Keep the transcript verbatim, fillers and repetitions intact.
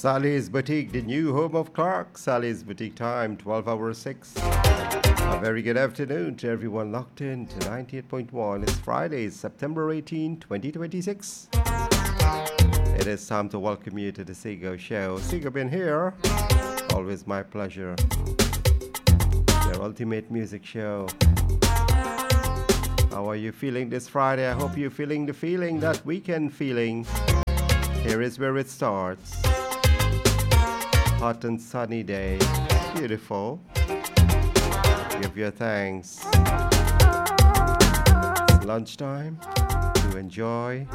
Sally's Boutique, the new home of Clark. Sally's Boutique time, twelve hours six. A very good afternoon to everyone locked in to ninety-eight point one. It's Friday, September eighteenth, twenty twenty-six. It is time to welcome you to the Seago Show. Seago been here. Always my pleasure. Your ultimate music show. How are you feeling this Friday? I hope you're feeling the feeling, that weekend feeling. Here is where it starts. Hot and sunny day. Beautiful. Give your thanks. It's lunchtime to enjoy